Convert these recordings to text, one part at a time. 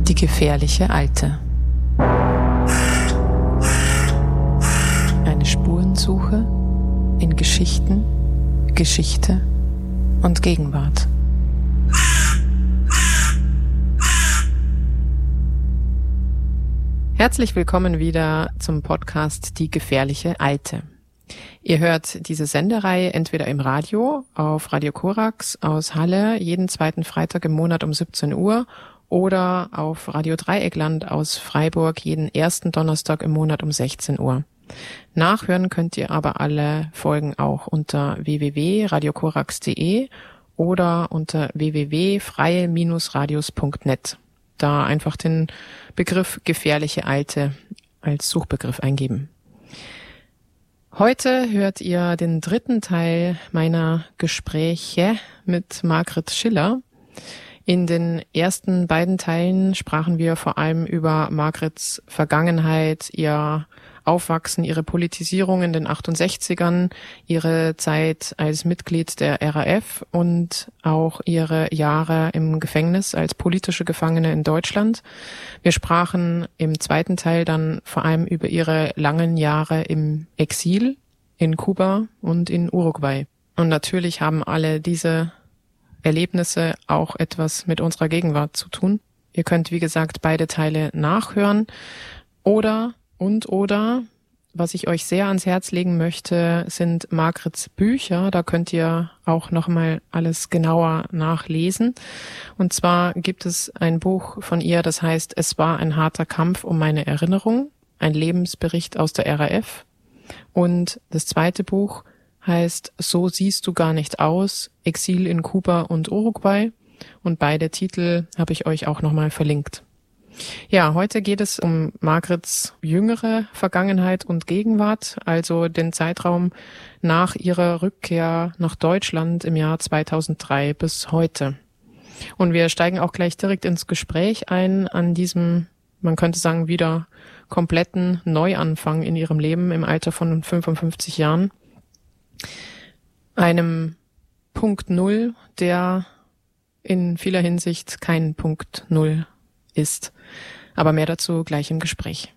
Die gefährliche Alte. Eine Spurensuche in Geschichten, Geschichte und Gegenwart. Herzlich willkommen wieder zum Podcast Die gefährliche Alte. Ihr hört diese Sendereihe entweder im Radio, auf Radio Korax aus Halle, jeden zweiten Freitag im Monat um 17 Uhr oder auf Radio Dreieckland aus Freiburg jeden ersten Donnerstag im Monat um 16 Uhr. Nachhören könnt ihr aber alle Folgen auch unter www.radiokorax.de oder unter www.freie-radios.net. Da einfach den Begriff gefährliche Alte als Suchbegriff eingeben. Heute hört ihr den dritten Teil meiner Gespräche mit Margret Schiller. In den ersten beiden Teilen sprachen wir vor allem über Margrets Vergangenheit, ihr Aufwachsen, ihre Politisierung in den 68ern, ihre Zeit als Mitglied der RAF und auch ihre Jahre im Gefängnis als politische Gefangene in Deutschland. Wir sprachen im zweiten Teil dann vor allem über ihre langen Jahre im Exil in Kuba und in Uruguay. Und natürlich haben alle diese Erlebnisse auch etwas mit unserer Gegenwart zu tun. Ihr könnt, wie gesagt, beide Teile nachhören oder, was ich euch sehr ans Herz legen möchte, sind Margrets Bücher. Da könnt ihr auch nochmal alles genauer nachlesen. Und zwar gibt es ein Buch von ihr, das heißt Es war ein harter Kampf um meine Erinnerung, ein Lebensbericht aus der RAF. Und das zweite Buch heißt So siehst du gar nicht aus, Exil in Kuba und Uruguay. Und beide Titel habe ich euch auch nochmal verlinkt. Ja, heute geht es um Margrets jüngere Vergangenheit und Gegenwart, also den Zeitraum nach ihrer Rückkehr nach Deutschland im Jahr 2003 bis heute. Und wir steigen auch gleich direkt ins Gespräch ein an diesem, man könnte sagen, wieder kompletten Neuanfang in ihrem Leben im Alter von 55 Jahren. Einem Punkt Null, der in vieler Hinsicht kein Punkt Null ist. Aber mehr dazu gleich im Gespräch.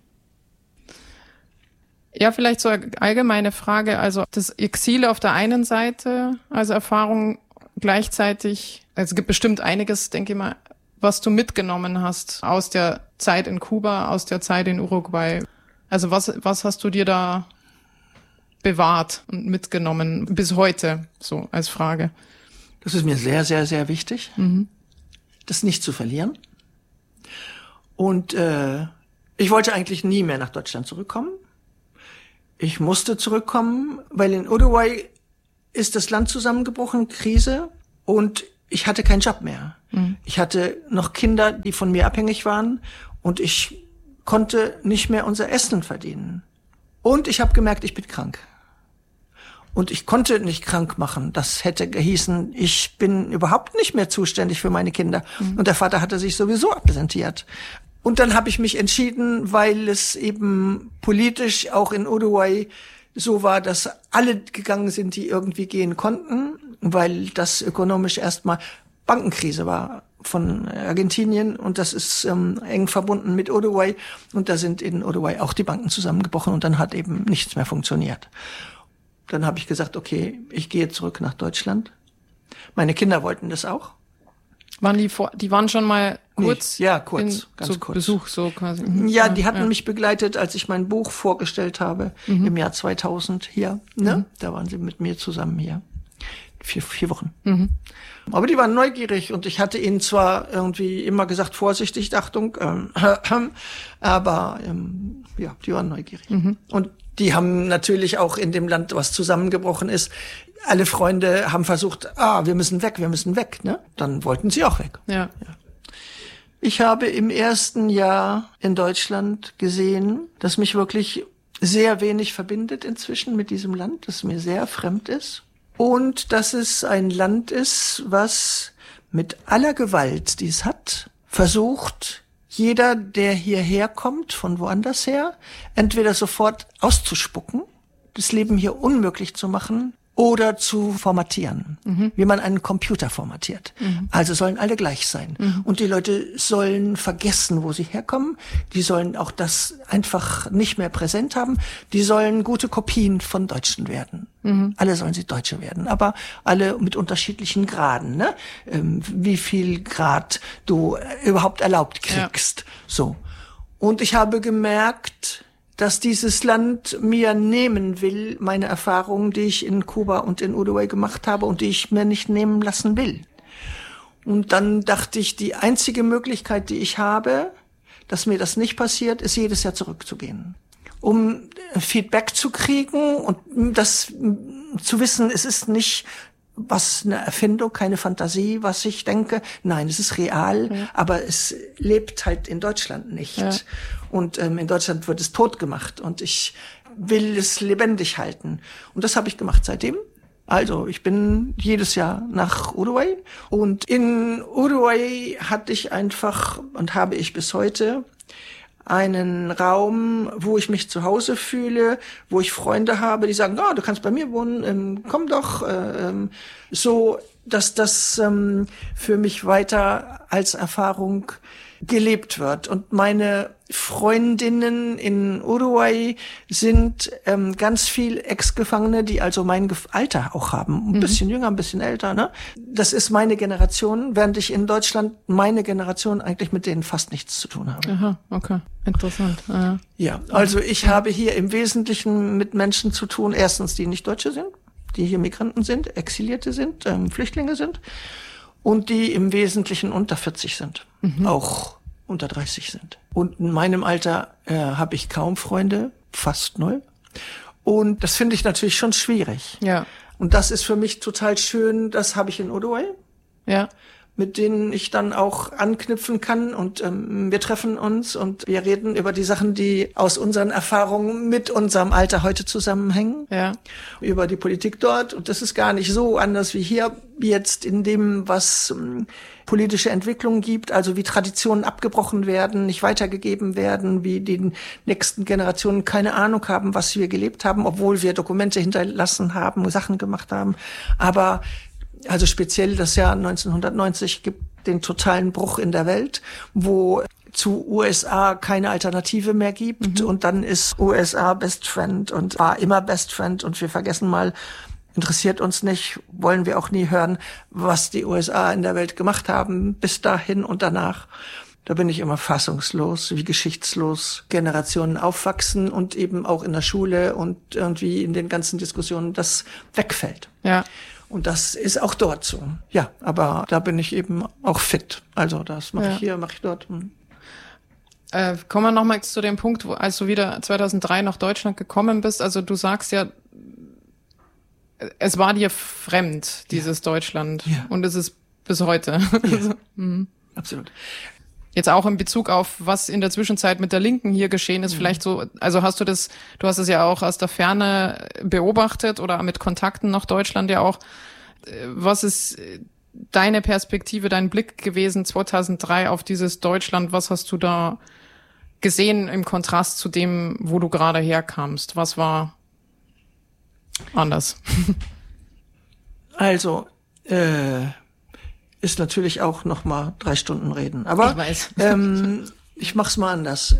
Ja, vielleicht so eine allgemeine Frage. Also das Exil auf der einen Seite, also Erfahrung gleichzeitig, also es gibt bestimmt einiges, denke ich mal, was du mitgenommen hast aus der Zeit in Kuba, aus der Zeit in Uruguay. Also was hast du dir da bewahrt und mitgenommen bis heute, so als Frage? Das ist mir sehr, sehr, sehr wichtig, das nicht zu verlieren. Und ich wollte eigentlich nie mehr nach Deutschland zurückkommen. Ich musste zurückkommen, weil in Uruguay ist das Land zusammengebrochen, Krise, und ich hatte keinen Job mehr. Ich hatte noch Kinder, die von mir abhängig waren, und ich konnte nicht mehr unser Essen verdienen. Und ich habe gemerkt, ich bin krank. Und ich konnte nicht krank machen. Das hätte gehießen, ich bin überhaupt nicht mehr zuständig für meine Kinder. Und der Vater hatte sich sowieso absentiert. Und dann habe ich mich entschieden, weil es eben politisch auch in Uruguay so war, dass alle gegangen sind, die irgendwie gehen konnten, weil das ökonomisch erstmal Bankenkrise war von Argentinien, und das ist eng verbunden mit Uruguay, und da sind in Uruguay auch die Banken zusammengebrochen, und dann hat eben nichts mehr funktioniert. Dann habe ich gesagt, okay, ich gehe zurück nach Deutschland. Meine Kinder wollten das auch. Die waren schon mal kurz? Nee, ja, kurz, ganz kurz. Besuch so quasi. Ja, die hatten mich begleitet, als ich mein Buch vorgestellt habe im Jahr 2000 hier. Ne? Da waren sie mit mir zusammen hier. Vier Wochen. Aber die waren neugierig, und ich hatte ihnen zwar irgendwie immer gesagt, vorsichtig, Achtung, aber ja, die waren neugierig. Und die haben natürlich auch in dem Land, was zusammengebrochen ist, alle Freunde haben versucht, wir müssen weg, ne? Dann wollten sie auch weg. Ja. Ich habe im ersten Jahr in Deutschland gesehen, dass mich wirklich sehr wenig verbindet inzwischen mit diesem Land, das mir sehr fremd ist. Und dass es ein Land ist, was mit aller Gewalt, die es hat, versucht, jeder, der hierher kommt, von woanders her, entweder sofort auszuspucken, das Leben hier unmöglich zu machen, oder zu formatieren, wie man einen Computer formatiert. Also sollen alle gleich sein. Und die Leute sollen vergessen, wo sie herkommen. Die sollen auch das einfach nicht mehr präsent haben. Die sollen gute Kopien von Deutschen werden. Alle sollen sie Deutsche werden, aber alle mit unterschiedlichen Graden, ne? Wie viel Grad du überhaupt erlaubt kriegst. Ja. So. Und ich habe gemerkt, dass dieses Land mir nehmen will, meine Erfahrungen, die ich in Kuba und in Uruguay gemacht habe und die ich mir nicht nehmen lassen will. Und dann dachte ich, die einzige Möglichkeit, die ich habe, dass mir das nicht passiert, ist jedes Jahr zurückzugehen. Um Feedback zu kriegen und das zu wissen, es ist nicht was eine Erfindung, keine Fantasie, was ich denke. Nein, es ist real, aber es lebt halt in Deutschland nicht. Ja. Und in Deutschland wird es tot gemacht und ich will es lebendig halten. Und das habe ich gemacht seitdem. Also ich bin jedes Jahr nach Uruguay und in Uruguay hatte ich einfach und habe ich bis heute einen Raum, wo ich mich zu Hause fühle, wo ich Freunde habe, die sagen, du kannst bei mir wohnen, komm doch, so, dass das für mich weiter als Erfahrung gelebt wird. Und meine Freundinnen in Uruguay sind ganz viel Ex-Gefangene, die also mein Alter auch haben. Ein bisschen jünger, ein bisschen älter, ne? Das ist meine Generation, während ich in Deutschland meine Generation eigentlich mit denen fast nichts zu tun habe. Aha, okay. Interessant. Ja, also ich habe hier im Wesentlichen mit Menschen zu tun, erstens, die nicht Deutsche sind, die hier Migranten sind, Exilierte sind, Flüchtlinge sind und die im Wesentlichen unter 40 sind, auch unter 30 sind. Und in meinem Alter habe ich kaum Freunde, fast null. Und das finde ich natürlich schon schwierig. Ja. Und das ist für mich total schön, das habe ich in Uruguay. Ja. Mit denen ich dann auch anknüpfen kann und wir treffen uns und wir reden über die Sachen, die aus unseren Erfahrungen mit unserem Alter heute zusammenhängen. Ja. Über die Politik dort und das ist gar nicht so anders wie hier jetzt in dem, was politische Entwicklungen gibt, also wie Traditionen abgebrochen werden, nicht weitergegeben werden, wie die nächsten Generationen keine Ahnung haben, was wir gelebt haben, obwohl wir Dokumente hinterlassen haben, Sachen gemacht haben, aber also speziell das Jahr 1990 gibt den totalen Bruch in der Welt, wo zu USA keine Alternative mehr gibt und dann ist USA Best Friend und war immer Best Friend und wir vergessen mal, interessiert uns nicht, wollen wir auch nie hören, was die USA in der Welt gemacht haben, bis dahin und danach. Da bin ich immer fassungslos, wie geschichtslos Generationen aufwachsen und eben auch in der Schule und irgendwie in den ganzen Diskussionen das wegfällt. Ja. Und das ist auch dort so. Ja, aber da bin ich eben auch fit. Also das mache ich hier, mache ich dort. Kommen wir nochmal zu dem Punkt, als du wieder 2003 nach Deutschland gekommen bist. Also du sagst ja, es war dir fremd, dieses Deutschland. Ja. Und es ist bis heute. Ja. Absolut. Jetzt auch in Bezug auf, was in der Zwischenzeit mit der Linken hier geschehen ist, vielleicht so, also du hast es ja auch aus der Ferne beobachtet oder mit Kontakten nach Deutschland ja auch. Was ist deine Perspektive, dein Blick gewesen 2003 auf dieses Deutschland? Was hast du da gesehen im Kontrast zu dem, wo du gerade herkamst? Was war anders? Also, ist natürlich auch noch mal 3 Stunden reden. Aber ich weiß. Ich mach's mal anders.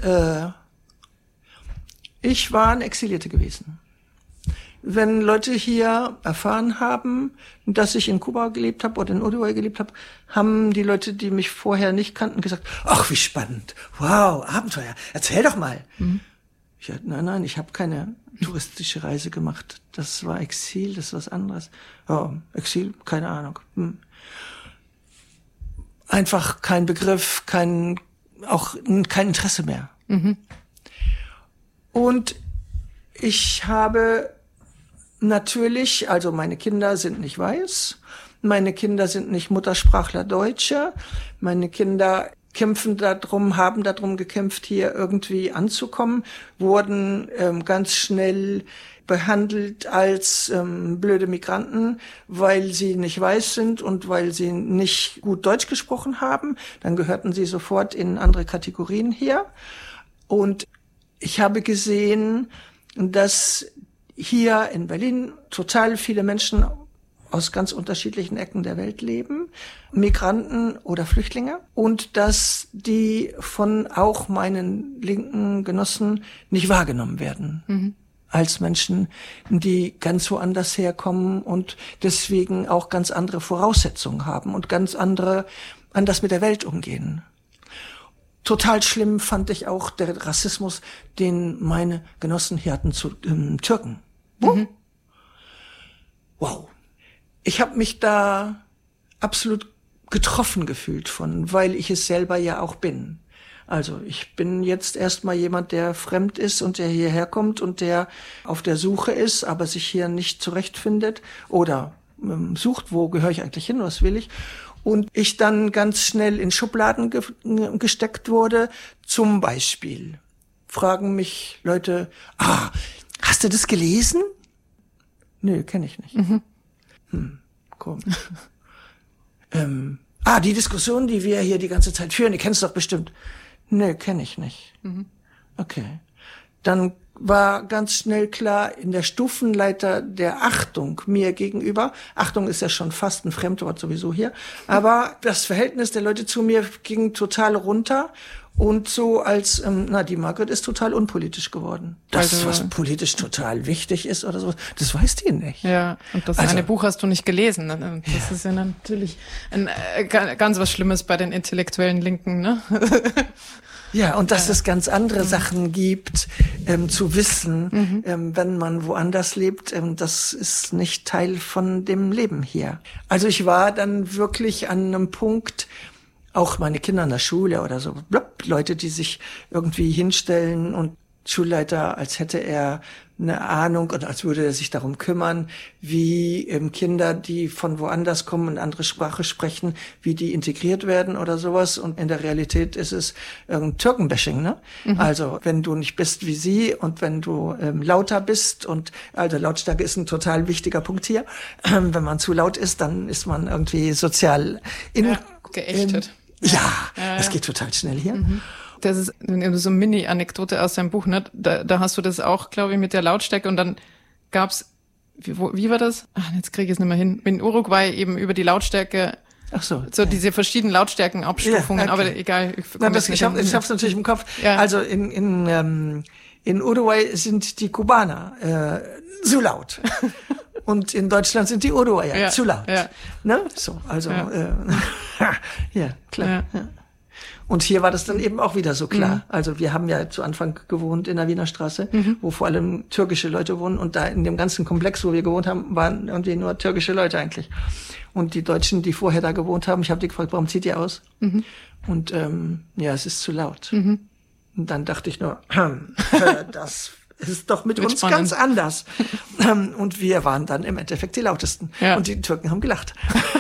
Ich war eine Exilierte gewesen. Wenn Leute hier erfahren haben, dass ich in Kuba gelebt habe oder in Uruguay gelebt habe, haben die Leute, die mich vorher nicht kannten, gesagt, ach, wie spannend, wow, Abenteuer, erzähl doch mal. Ich sagte, nein, ich habe keine touristische Reise gemacht. Das war Exil, das ist was anderes. Oh, Exil, keine Ahnung. Einfach kein Begriff, kein Interesse mehr. Und ich habe natürlich, also meine Kinder sind nicht weiß, meine Kinder sind nicht Muttersprachler Deutsche, meine Kinder haben darum gekämpft, hier irgendwie anzukommen, wurden ganz schnell behandelt als blöde Migranten, weil sie nicht weiß sind und weil sie nicht gut Deutsch gesprochen haben. Dann gehörten sie sofort in andere Kategorien hier. Und ich habe gesehen, dass hier in Berlin total viele Menschen aus ganz unterschiedlichen Ecken der Welt leben, Migranten oder Flüchtlinge, und dass die von auch meinen linken Genossen nicht wahrgenommen werden. Als Menschen, die ganz woanders herkommen und deswegen auch ganz andere Voraussetzungen haben und anders mit der Welt umgehen. Total schlimm fand ich auch der Rassismus, den meine Genossen hier hatten zu Türken. Wow. Ich habe mich da absolut getroffen gefühlt weil ich es selber ja auch bin. Also ich bin jetzt erstmal jemand, der fremd ist und der hierher kommt und der auf der Suche ist, aber sich hier nicht zurechtfindet oder sucht, wo gehöre ich eigentlich hin, was will ich. Und ich dann ganz schnell in Schubladen gesteckt wurde. Zum Beispiel fragen mich Leute, hast du das gelesen? Nö, kenne ich nicht. Komisch. Die Diskussion, die wir hier die ganze Zeit führen, die kennst du doch bestimmt. Nö, kenne ich nicht. Okay. Dann war ganz schnell klar, in der Stufenleiter der Achtung mir gegenüber, Achtung ist ja schon fast ein Fremdwort sowieso hier, aber das Verhältnis der Leute zu mir ging total runter. Und so als, die Margret ist total unpolitisch geworden. Das, was politisch total wichtig ist oder sowas, das weiß die nicht. Ja, und das eine Buch hast du nicht gelesen. Das ist ja natürlich ganz was Schlimmes bei den intellektuellen Linken, ne? Ja, und dass es ganz andere Sachen gibt, zu wissen, wenn man woanders lebt, das ist nicht Teil von dem Leben hier. Also ich war dann wirklich an einem Punkt, auch meine Kinder in der Schule oder so, Leute, die sich irgendwie hinstellen und Schulleiter, als hätte er eine Ahnung und als würde er sich darum kümmern, wie Kinder, die von woanders kommen und andere Sprache sprechen, wie die integriert werden oder sowas. Und in der Realität ist es Türkenbashing, ne? Also wenn du nicht bist wie sie und wenn du lauter bist und also Lautstärke ist ein total wichtiger Punkt hier. Wenn man zu laut ist, dann ist man irgendwie sozial geächtet. Das geht total schnell hier. Das ist so eine Mini-Anekdote aus deinem Buch, ne? Da hast du das auch, glaube ich, mit der Lautstärke und dann gab's, wie war das? Jetzt kriege ich es nicht mehr hin. In Uruguay eben über die Lautstärke, diese verschiedenen Lautstärkenabstufungen, aber egal. Ich hab's natürlich im Kopf. Ja. Also in Uruguay sind die Kubaner so laut. Und in Deutschland sind die Uruguayer zu laut. Ja. Ne? So, also ja, klar. Ja. Und hier war das dann eben auch wieder so klar. Also wir haben ja zu Anfang gewohnt in der Wiener Straße, wo vor allem türkische Leute wohnen. Und da in dem ganzen Komplex, wo wir gewohnt haben, waren irgendwie nur türkische Leute eigentlich. Und die Deutschen, die vorher da gewohnt haben, ich habe die gefragt, warum zieht ihr aus? Und es ist zu laut. Und dann dachte ich nur, das ist doch mit uns spannend. Ganz anders. Und wir waren dann im Endeffekt die lautesten. Ja. Und die Türken haben gelacht.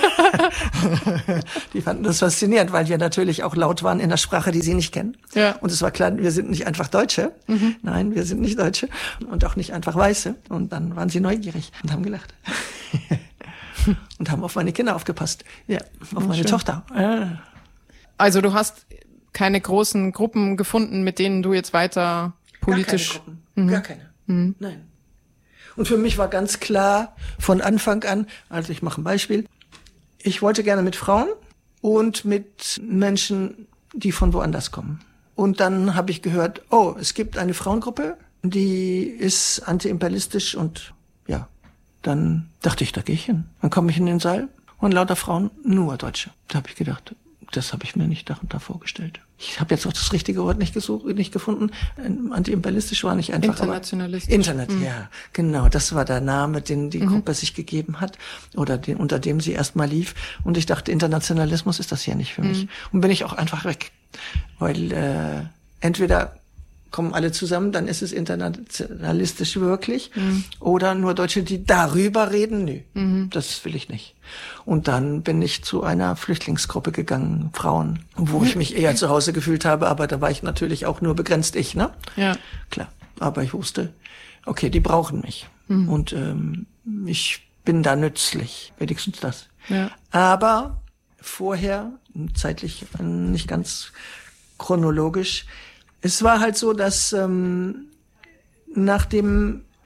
Die fanden das faszinierend, weil wir natürlich auch laut waren in der Sprache, die sie nicht kennen. Ja. Und es war klar, wir sind nicht einfach Deutsche. Nein, wir sind nicht Deutsche. Und auch nicht einfach Weiße. Und dann waren sie neugierig und haben gelacht. Und haben auf meine Kinder aufgepasst. Ja, auf meine Tochter. Also du hast keine großen Gruppen gefunden, mit denen du jetzt weiter politisch... Gar keine. Nein. Und für mich war ganz klar von Anfang an, also ich mache ein Beispiel, ich wollte gerne mit Frauen und mit Menschen, die von woanders kommen. Und dann habe ich gehört, es gibt eine Frauengruppe, die ist antiimperialistisch und dann dachte ich, da gehe ich hin. Dann komme ich in den Saal und lauter Frauen, nur Deutsche. Da habe ich gedacht, das habe ich mir nicht da vorgestellt. Ich habe jetzt auch das richtige Wort nicht gefunden. Antiimperialistisch war nicht einfach. Internationalistisch. Ja, genau. Das war der Name, den die Gruppe sich gegeben hat oder unter dem sie erstmal lief. Und ich dachte, Internationalismus ist das hier nicht für mich. Und bin ich auch einfach weg. Weil entweder kommen alle zusammen, dann ist es internationalistisch wirklich. Oder nur Deutsche, die darüber reden. Nö, das will ich nicht. Und dann bin ich zu einer Flüchtlingsgruppe gegangen, Frauen, wo ich mich eher zu Hause gefühlt habe, aber da war ich natürlich auch nur begrenzt ich, ne? Ja. Klar. Aber ich wusste, okay, die brauchen mich. Und ich bin da nützlich. Wenigstens das. Ja. Aber vorher, zeitlich nicht ganz chronologisch, es war halt so, dass nachdem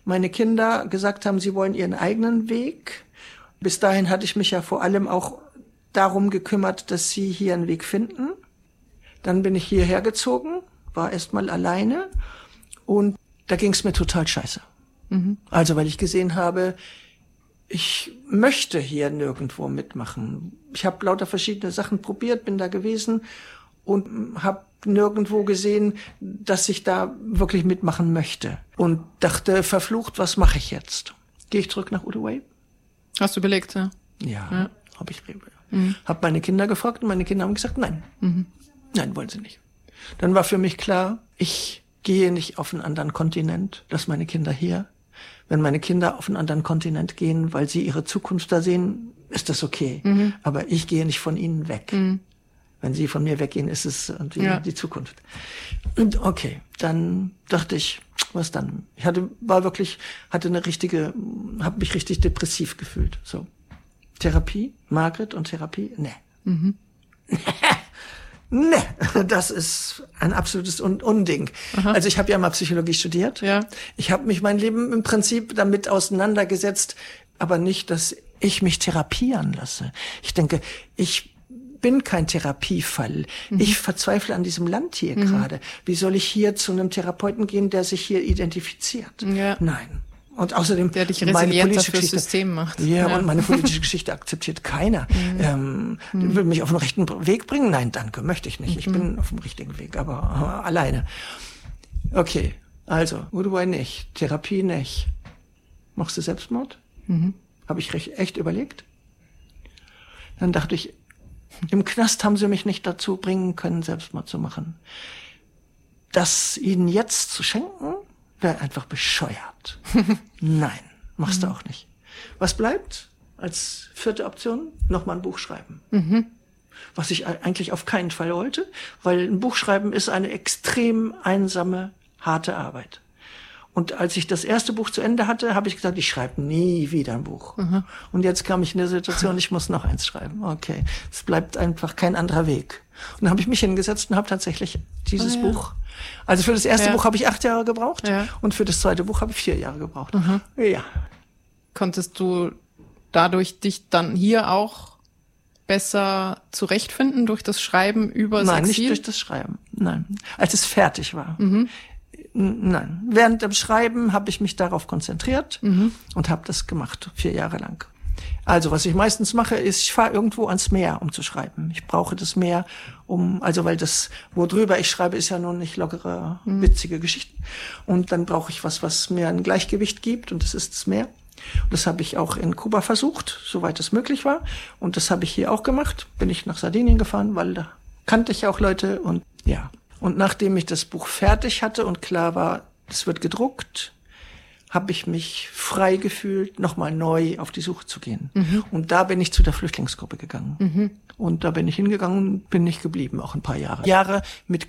meine Kinder gesagt haben, sie wollen ihren eigenen Weg. Bis dahin hatte ich mich ja vor allem auch darum gekümmert, dass sie hier einen Weg finden. Dann bin ich hierher gezogen, war erstmal alleine und da ging es mir total scheiße. Also weil ich gesehen habe, ich möchte hier nirgendwo mitmachen. Ich habe lauter verschiedene Sachen probiert, bin da gewesen und habe nirgendwo gesehen, dass ich da wirklich mitmachen möchte. Und dachte, verflucht, was mache ich jetzt? Gehe ich zurück nach Uruguay? Hast du überlegt, ja? Ja. Habe ich. Habe meine Kinder gefragt und meine Kinder haben gesagt, nein. Nein, wollen sie nicht. Dann war für mich klar, ich gehe nicht auf einen anderen Kontinent, lass meine Kinder hier. Wenn meine Kinder auf einen anderen Kontinent gehen, weil sie ihre Zukunft da sehen, ist das okay. Aber ich gehe nicht von ihnen weg. Wenn sie von mir weggehen, ist es die Zukunft. Und okay, dann dachte ich, was dann? Ich habe mich richtig depressiv gefühlt. So. Therapie, Margret und Therapie, nee. Nee, das ist ein absolutes Unding. Aha. Also ich habe ja mal Psychologie studiert. Ja. Ich habe mich mein Leben im Prinzip damit auseinandergesetzt, aber nicht, dass ich mich therapieren lasse. Ich denke, ich bin kein Therapiefall. Ich verzweifle an diesem Land hier gerade. Wie soll ich hier zu einem Therapeuten gehen, der sich hier identifiziert? Ja. Nein. Und außerdem der dich resilienter fürs System macht. Ja, und meine politische Geschichte akzeptiert keiner. Will mich auf den rechten Weg bringen? Nein, danke, möchte ich nicht. Ich bin auf dem richtigen Weg, aber alleine. Okay, also, Uruguay nicht, Therapie nicht. Machst du Selbstmord? Habe ich echt überlegt. Dann dachte ich, im Knast haben sie mich nicht dazu bringen können, Selbstmord zu machen. Das ihnen jetzt zu schenken, wäre einfach bescheuert. Nein, machst du auch nicht. Was bleibt als vierte Option? Nochmal ein Buch schreiben. Was ich eigentlich auf keinen Fall wollte, weil ein Buch schreiben ist eine extrem einsame, harte Arbeit. Und als ich das erste Buch zu Ende hatte, habe ich gesagt, ich schreibe nie wieder ein Buch. Und jetzt kam ich in der Situation, ich muss noch eins schreiben. Okay, es bleibt einfach kein anderer Weg. Und dann habe ich mich hingesetzt und habe tatsächlich dieses Buch. Also für das erste Buch habe ich 8 Jahre gebraucht und für das zweite Buch habe ich 4 Jahre gebraucht. Ja. Konntest du dadurch dich dann hier auch besser zurechtfinden durch das Schreiben über das Exil? Nein, nicht durch das Schreiben. Nein, als es fertig war. Nein, während dem Schreiben habe ich mich darauf konzentriert und habe das gemacht, 4 Jahre lang. Also was ich meistens mache, ist, ich fahre irgendwo ans Meer, um zu schreiben. Ich brauche das Meer, weil das, worüber ich schreibe, ist ja nun nicht lockere, witzige Geschichten. Und dann brauche ich was mir ein Gleichgewicht gibt, und das ist das Meer. Und das habe ich auch in Kuba versucht, soweit es möglich war. Und das habe ich hier auch gemacht. Bin ich nach Sardinien gefahren, weil da kannte ich auch Leute und ja. Und nachdem ich das Buch fertig hatte und klar war, es wird gedruckt, habe ich mich frei gefühlt, nochmal neu auf die Suche zu gehen. Und da bin ich zu der Flüchtlingsgruppe gegangen. Und da bin ich hingegangen und bin nicht geblieben, auch ein paar Jahre. Jahre mit